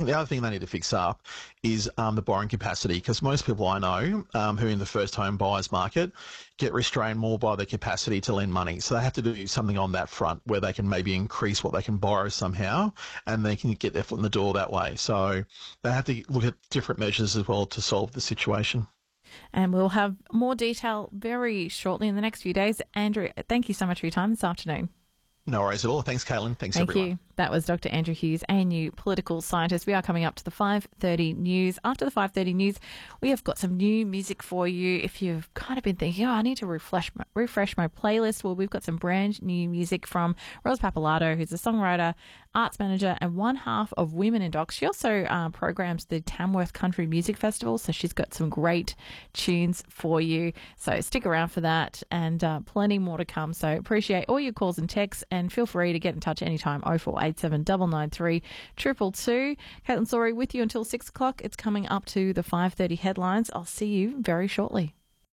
the other thing they need to fix up is the borrowing capacity, because most people I know who are in the first home buyers market get restrained more by their capacity to lend money. So they have to do something on that front where they can maybe increase what they can borrow somehow, and they can get their foot in the door that way. So they have to look at different measures as well to solve the situation. And we'll have more detail very shortly in the next few days. Andrew, thank you so much for your time this afternoon. No worries at all. Thanks, Caitlin. Thanks, Thank everyone. you. That was Dr. Andrew Hughes, ANU political scientist. We are coming up to the 5:30 news. After the 5:30 news, we have got some new music for you. If you've kind of been thinking, I need to refresh my playlist, well, we've got some brand new music from Rose Papalato, who's a songwriter, arts manager, and one half of Women in Docs. She also programs the Tamworth Country Music Festival, so she's got some great tunes for you. So stick around for that, and plenty more to come. So appreciate all your calls and texts, and feel free to get in touch anytime. 0487 993 222. Caitlin Sorry with you until 6 o'clock. It's coming up to the 5:30 headlines. I'll see you very shortly.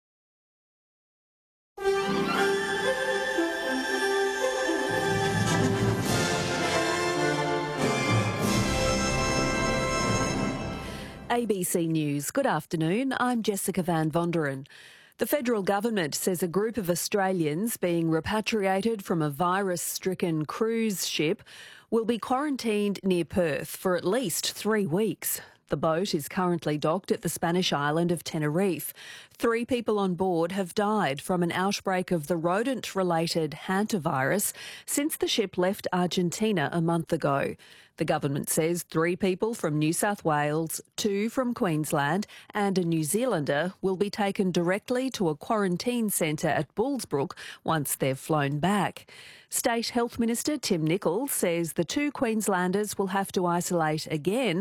ABC News. Good afternoon. I'm Jessica Van Vonderen. The federal government says a group of Australians being repatriated from a virus-stricken cruise ship will be quarantined near Perth for at least 3 weeks. The boat is currently docked at the Spanish island of Tenerife. 3 people on board have died from an outbreak of the rodent-related hantavirus since the ship left Argentina a month ago. The government says 3 people from New South Wales, 2 from Queensland and a New Zealander will be taken directly to a quarantine centre at Bullsbrook once they've flown back. State Health Minister Tim Nicholls says the 2 Queenslanders will have to isolate again